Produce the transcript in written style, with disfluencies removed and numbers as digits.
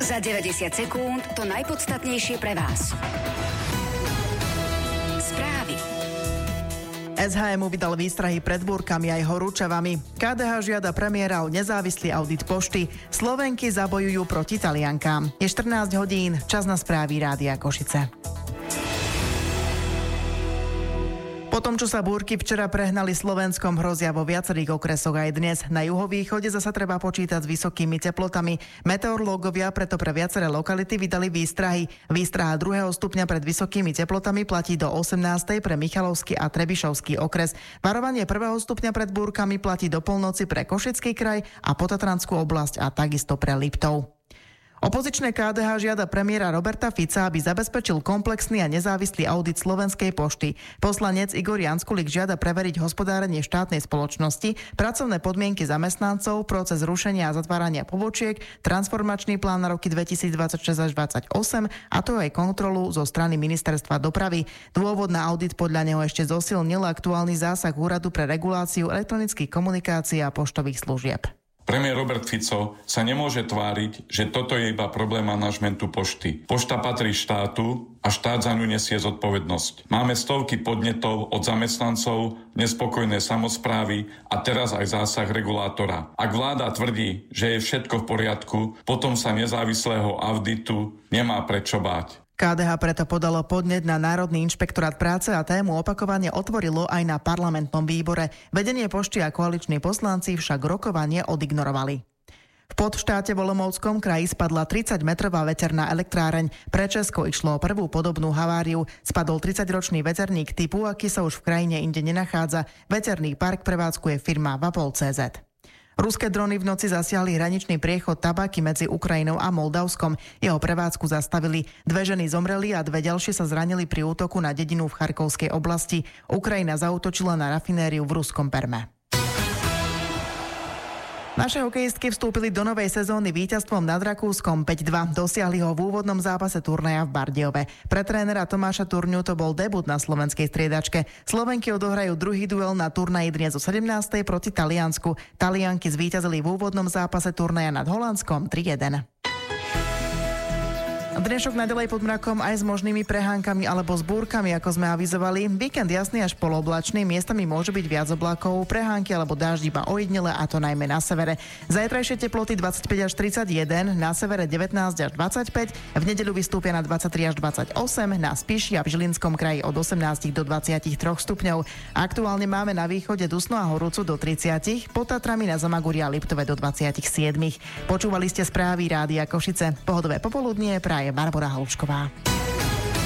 Za 90 sekúnd to najpodstatnejšie pre vás. Správy. SHM vydal výstrahy pred búrkami aj horúčavami. KDH žiada premiéra o nezávislý audit pošty. Slovenky zabojujú proti Taliankám. Je 14 hodín, čas na správy Rádia Košice. Po tom, čo sa búrky včera prehnali Slovenskom, hrozia vo viacerých okresoch aj dnes. Na juhovýchode zasa treba počítať s vysokými teplotami. Meteorológovia preto pre viaceré lokality vydali výstrahy. Výstraha 2. stupňa pred vysokými teplotami platí do 18. pre Michalovský a Trebišovský okres. Varovanie 1. stupňa pred búrkami platí do polnoci pre Košický kraj a Potatranskú oblasť a takisto pre Liptov. Opozičné KDH žiada premiéra Roberta Fica, aby zabezpečil komplexný a nezávislý audit Slovenskej pošty. Poslanec Igor Janskulik žiada preveriť hospodárenie štátnej spoločnosti, pracovné podmienky zamestnancov, proces rušenia a zatvárania pobočiek, transformačný plán na roky 2026 až 2028 a to aj kontrolu zo strany Ministerstva dopravy. Dôvod na audit podľa neho ešte zosilnil aktuálny zásah Úradu pre reguláciu elektronických komunikácií a poštových služieb. Premiér Robert Fico sa nemôže tváriť, že toto je iba problém manažmentu pošty. Pošta patrí štátu a štát za ňu nesie zodpovednosť. Máme stovky podnetov od zamestnancov, nespokojné samosprávy a teraz aj zásah regulátora. Ak vláda tvrdí, že je všetko v poriadku, potom sa nezávislého auditu nemá prečo báť. KDH preto podalo podnet na Národný inšpektorát práce a tému opakovane otvorilo aj na parlamentnom výbore. Vedenie pošty a koaliční poslanci však rokovanie odignorovali. V podštáte v Olomouckom kraji spadla 30-metrová veterná elektráreň. Pre Česko išlo o prvú podobnú haváriu. Spadol 30-ročný veterník typu, aký sa už v krajine inde nenachádza. Veterný park prevádzkuje firma Vapol.cz. Ruské drony v noci zasiahli hraničný priechod Tabaky medzi Ukrajinou a Moldavskom. Jeho prevádzku zastavili. 2 ženy zomreli a 2 ďalšie sa zranili pri útoku na dedinu v Charkovskej oblasti. Ukrajina zaútočila na rafinériu v ruskom Perme. Naše hokejistky vstúpili do novej sezóny víťazstvom nad Rakúskom 5-2. Dosiahli ho v úvodnom zápase turnaja v Bardejove. Pre trénera Tomáša Turňu to bol debut na slovenskej striedačke. Slovenky odohrajú druhý duel na turnaji dnes o 17. proti Taliansku. Talianky zvíťazili v úvodnom zápase turnaja nad Holandskom 3-1. Dnešok naďalej pod mrakom aj s možnými prehánkami alebo s búrkami, ako sme avizovali. Víkend jasný až poloblačný, miestami môže byť viac oblakov, prehánky alebo dážď iba ojedinele, a to najmä na severe. Zajtrajšie teploty 25 až 31, na severe 19 až 25, v nedeľu vystúpia na 23 až 28, na Spiši a v Žilinskom kraji od 18 do 23 stupňov. Aktuálne máme na východe dusno a horúcu do 30, pod Tatrami na Zamagurí a Liptove do 27. Počúvali ste správy Rádia Košice. Pohodové popoludnie praje Barbora Halušková.